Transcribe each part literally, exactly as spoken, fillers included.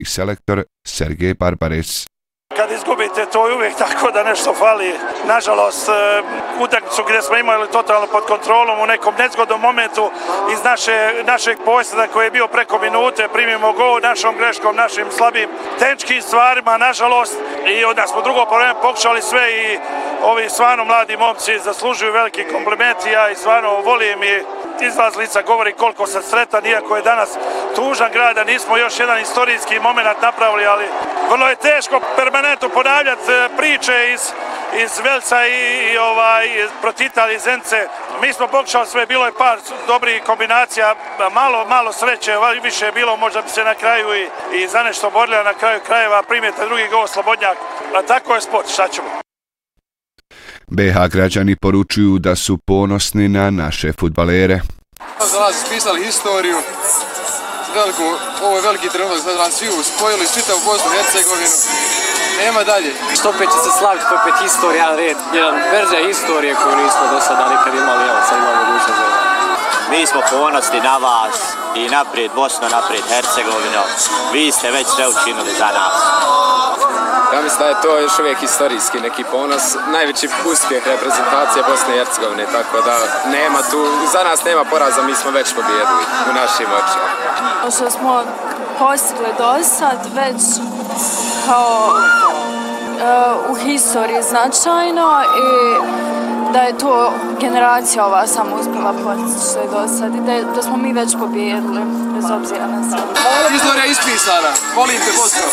i selektor Sergej Barbares. Kad izgubite, to je uvijek tako da nešto fali. Nažalost, utakmicu gdje smo imali totalno pod kontrolom u nekom nezgodnom momentu iz naše, našeg posjeda koji je bio preko minute, primimo gol našom greškom, našim slabim tehničkim stvarima, nažalost. I onda smo drugo vreme pokušali sve i ovi stvarno mladi momci zaslužuju veliki kompliment. Ja i stvarno volim i izlaz lica govori koliko sam sretan, iako je danas tužan grad, da nismo još jedan istorijski moment napravili, ali vrlo je teško permanentno ponavljati priče iz, iz Velsa i, i ovaj, proti Italije i Zence. Mi smo pokušali sve, bilo je par dobrih kombinacija, malo, malo sreće, više je bilo, možda bi se na kraju i, i za nešto borili, na kraju krajeva primijete drugi gol Slobodnjak, a tako je sport, šta ćemo. be ha građani poručuju da su ponosni na naše fudbalere. Za nas ispisali historiju, veliku, ovo je veliki trenutak za nas svi uspojili, čitavu Bosnu i Hercegovinu, nema dalje. Što opet će se slaviti, to opet historija, jedan red, jedan verzija historije koju nismo do sada nikad imali, evo sad imamo mogućnost za ovo. Mi smo ponosni na vas i naprijed Bosno, naprijed Hercegovino, vi ste već sve učinili za nas. Ja mislim da je to još uvijek historijski neki ponos, najveći uspjeh reprezentacije Bosne i Hercegovine, tako da nema tu, za nas nema poraza, mi smo već pobijedili u našim očima. Što smo postigli do sad već kao uh, u historiji značajno i da je to generacija ova samo uspjela postići do sad i da, je, da smo mi već pobijedili, bez obzira na sve. Historija je ispisana, volim te Bosno!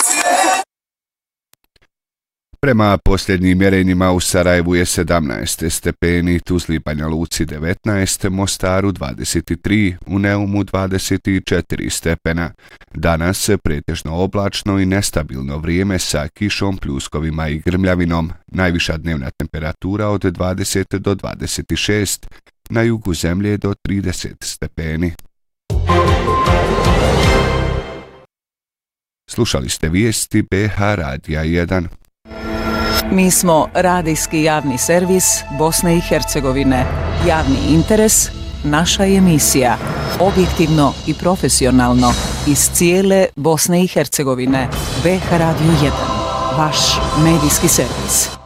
Prema posljednjim mjerenjima u Sarajevu je sedamnaest stepeni, Tuzli, Banja Luci devetnaest, Mostaru dvadeset tri, u Neumu dvadeset četiri stepena. Danas pretežno oblačno i nestabilno vrijeme sa kišom, pljuskovima i grmljavinom. Najviša dnevna temperatura od dvadeset do dvadeset šest, na jugu zemlje do trideset stepeni. Slušali ste vijesti be ha Radija jedan. Mi smo radijski javni servis Bosne i Hercegovine. Javni interes, naša emisija. Objektivno i profesionalno iz cijele Bosne i Hercegovine. be ha Radio jedan. Vaš medijski servis.